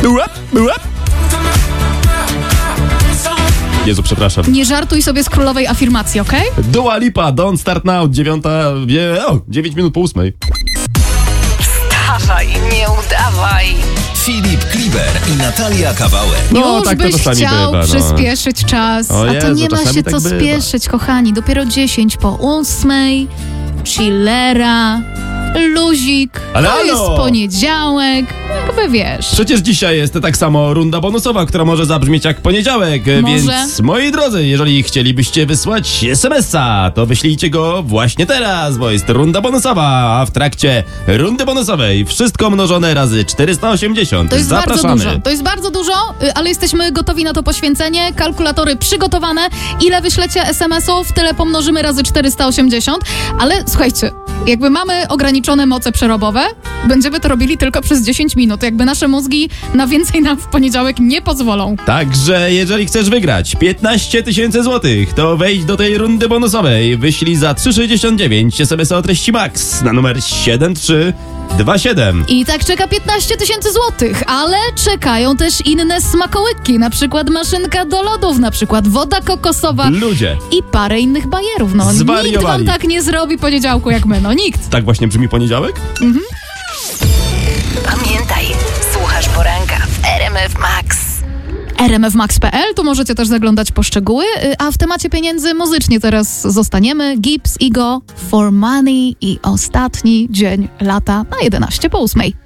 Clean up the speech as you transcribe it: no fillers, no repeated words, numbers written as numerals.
Jezu, przepraszam. Nie żartuj sobie z królowej afirmacji, okej? Dua Lipa, Don't Start Now, 9 minut po 8. Wstawaj, nie udawaj. Filip Kliber i Natalia Kawałek. No, Już tak to byś czasami chciał bywa, no. przyspieszyć czas, O a to Jezu, nie ma czasami się tak co bywa. spieszyć, kochani. Dopiero 10 po 8, chillera, luzik, Ale to halo! jest poniedziałek, jakby wiesz. Przecież dzisiaj jest tak samo runda bonusowa, która może zabrzmieć jak poniedziałek, Może. więc moi drodzy, jeżeli chcielibyście wysłać SMS-a, to wyślijcie go właśnie teraz, bo jest runda bonusowa, a w trakcie rundy bonusowej wszystko mnożone razy 480. To jest Zapraszamy. bardzo dużo. To jest bardzo dużo, ale jesteśmy gotowi na to poświęcenie. Kalkulatory przygotowane. Ile wyślecie SMS-ów, tyle pomnożymy razy 480. Ale słuchajcie, jakby mamy ograniczone moce przerobowe, będziemy to robili tylko przez 10 minut. Jakby nasze mózgi na więcej nam w poniedziałek nie pozwolą. Także jeżeli chcesz wygrać 15 000 złotych, to wejdź do tej rundy bonusowej. Wyślij za 3,69 SMS o treści MAX na numer 7327. I tak czeka 15 000 złotych, ale czekają też inne smakołyki, na przykład maszynka do lodów, na przykład woda kokosowa Ludzie, i parę innych bajerów. No, nikt Zwariowali. wam tak nie zrobi poniedziałku jak my, no nikt. tak właśnie brzmi poniedziałek? Pamiętaj, słuchasz poranka w RMF Max. rmfmax.pl, tu możecie też zaglądać po szczegóły, a w temacie pieniędzy muzycznie teraz zostaniemy. Gibbs, Igo, For Money i ostatni dzień lata na 11 po 8.